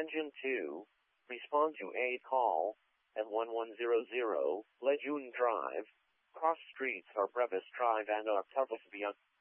Engine 2, respond to a call at 1100 Lejeune Drive, cross streets are Brevis Drive and Octavius Beyond.